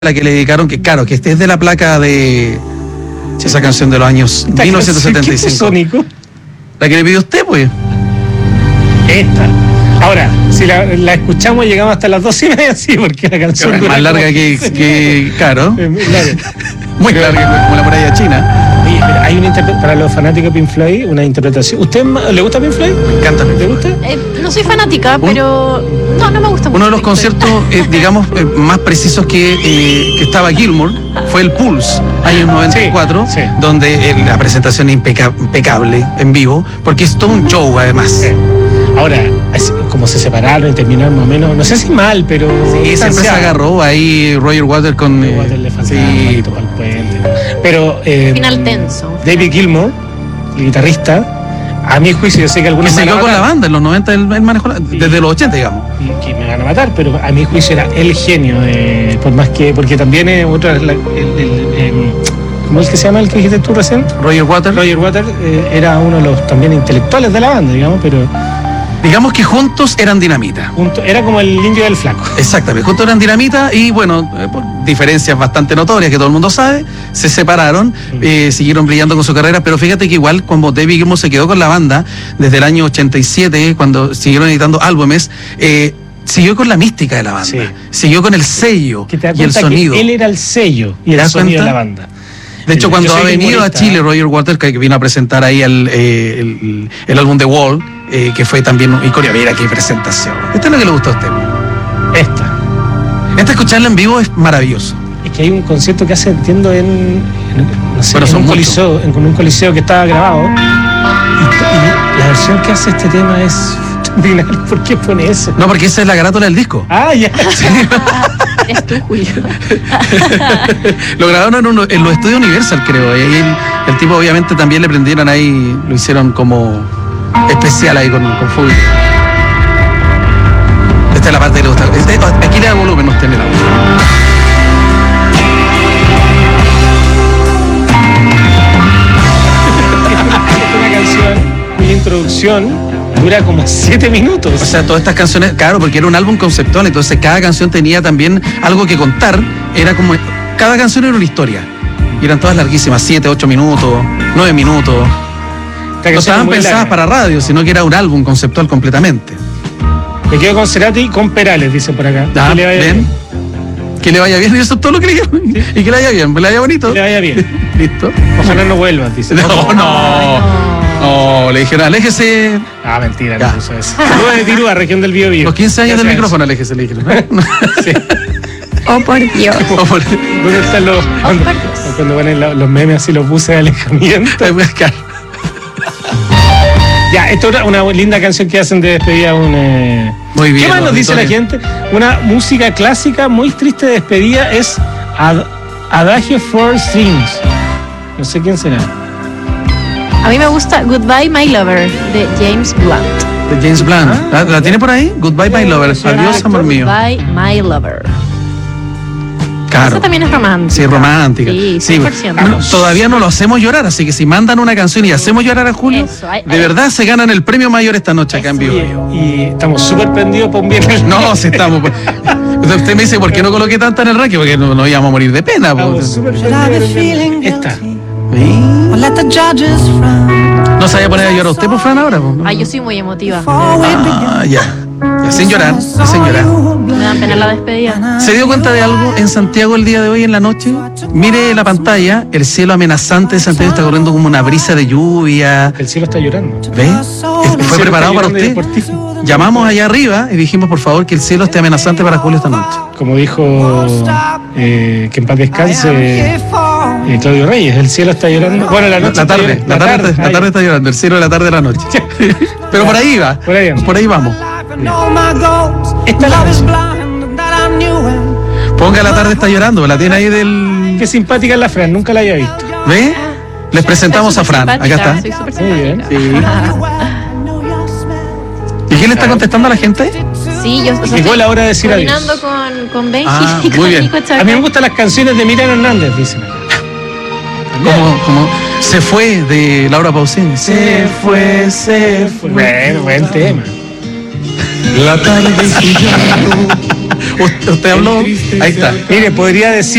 la que le dedicaron, que claro, que este es de la placa de esa canción de los años 1975. Sónico. La que le pidió usted, pues. Esta. Ahora, si la escuchamos llegamos hasta las 2:30, sí, porque la canción Es más larga que claro. Es muy larga. Muy larga, como la muralla china. Oye, pero hay una para los fanáticos de Pink Floyd, una interpretación. ¿Usted le gusta Pink Floyd? Me encanta. ¿Le gusta? No soy fanática, pero no me gusta mucho. Uno de los conciertos, digamos, más precisos que estaba Gilmour fue el Pulse, años 94, sí. donde la presentación es impecable en vivo, porque es todo un show además. Sí. Ahora, como se separaron y terminaron más o menos, no sé si mal, pero... Sí, siempre se agarró ahí Roger Waters con... Roger Waters le faltaba sí, para el puente. Pero... final tenso. David Gilmour, el guitarrista, a mi juicio, yo sé que algunos... Que se quedó con la banda en los 90, él manejó desde los 80, digamos. Que me van a matar, pero a mi juicio era el genio, por más que... Porque también es otra... ¿Cómo es que se llama el que dijiste tú recién? Roger Waters. Roger Waters era uno de los también intelectuales de la banda, digamos, pero... Digamos que juntos eran dinamita. Era como el indio del flaco. Exactamente, juntos eran dinamita y bueno, por diferencias bastante notorias que todo el mundo sabe, se separaron, siguieron brillando con su carrera, pero fíjate que igual cuando David Gilmour se quedó con la banda desde el año 87, cuando siguieron editando álbumes, siguió con la mística de la banda, siguió con el sello y el sonido. Él era el sello y el sonido de la banda. De hecho, cuando ha venido a Chile Roger Waters, que vino a presentar ahí el álbum The Wall, que fue también icónico. Mira qué presentación. Esta es lo que le gusta a usted. Esta escucharla en vivo es maravilloso. Es que hay un concierto que hace, entiendo, en un coliseo que estaba grabado. Y la versión que hace este tema es... ¿Por qué pone eso? No, porque esa es la carátula del disco. Ah, ya. Sí. Eres tú, Julio. Lo grabaron en los estudios Universal, creo. Y ahí el tipo obviamente también le prendieron ahí, lo hicieron como especial ahí con full. Esta es la parte que le gusta. Aquí le da volumen, no usted en el audio. Esta es una canción cuya introducción dura como 7 minutos. O sea, todas estas canciones, claro, porque era un álbum conceptual, entonces cada canción tenía también algo que contar. Era como, cada canción era una historia. Y eran todas larguísimas, 7, 8 minutos, 9 minutos. No estaban pensadas para radio, sino que era un álbum conceptual completamente. Me quedo con Cerati y con Perales, dice por acá. Que le vaya bien. Que le vaya bien, y eso es todo lo que le dijeron. ¿Sí? Y que le vaya bien, que le vaya bonito. Que le vaya bien. Listo. Ojalá no vuelvas, dice. No, le dijeron, aléjese. Ah, mentira, no puso eso. Saludos de Tirúa, región del Biobío. Los 15 años del micrófono, aléjese, le dijeron. Sí. Oh, por Dios. ¿Dónde están cuando ponen los memes así, los buses de alejamiento? Ya, esto es una linda canción que hacen de despedida. Muy bien. ¿Qué más nos dice la gente? Una música clásica muy triste de despedida es Adagio for Strings. No sé quién será. A mí me gusta Goodbye My Lover de James Blunt. De James Blunt. ¿La tiene por ahí? Goodbye My Lover. Adiós, amor mío. Goodbye My Lover. Claro. Esa también es romántica. Sí, romántica. Sí, 100%. Todavía no lo hacemos llorar, así que si mandan una canción y hacemos llorar a Julio, de verdad se ganan el premio mayor esta noche acá en vivo. Y estamos súper prendidos por un viernes. No, si estamos. Usted me dice, ¿por qué no coloqué tanta en el ranking? Porque no íbamos a morir de pena. Estamos súper prendidos. Esta. ¿No se vaya a poner a llorar usted, por Fran, ahora? Ay, yo soy muy emotiva. Ya. Sin llorar, sin llorar. Me da pena la despedida. ¿Se dio cuenta de algo en Santiago el día de hoy en la noche? Mire la pantalla, el cielo amenazante de Santiago está corriendo como una brisa de lluvia. El cielo está llorando. ¿Ve? ¿Fue preparado para usted? Llamamos allá arriba y dijimos, por favor, que el cielo esté amenazante para Julio esta noche. Como dijo, que en paz descanse, Claudio Reyes, el cielo está llorando. Bueno, la noche. La tarde está llorando, el cielo de la tarde de la noche. Pero por ahí va. Por ahí vamos. Esta la Ponga La tarde está llorando, la tiene ahí del... Qué simpática es la Fran, nunca la había visto. ¿Ve? Les presentamos a Fran, acá está. Soy súper simpática. Sí. ¿Y quién le está contestando a la gente? Sí, yo llegó la hora de decir adiós. Coordinando con Benji y muy con bien. Nico Chaca. A mí me gustan las canciones de Miriam Hernández, dicen. Como Se fue de Laura Pausini. Se fue. Buen tema. La tarde brillando Usted habló. triste Ahí está. Mire, podría decir